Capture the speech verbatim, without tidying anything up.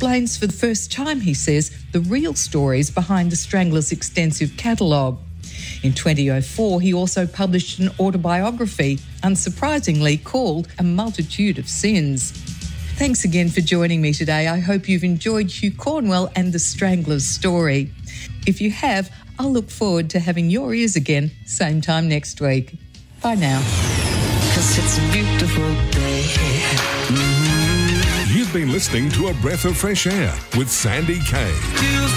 explains for the first time, he says, the real stories behind the Stranglers' extensive catalogue. In twenty oh four, he also published an autobiography, unsurprisingly called A Multitude of Sins. Thanks again for joining me today. I hope you've enjoyed Hugh Cornwell and the Stranglers' story. If you have, I'll look forward to having your ears again, same time next week. Bye now. 'Cause it's a beautiful day. Mm-hmm. You've been listening to A Breath of Fresh Air with Sandy Kay.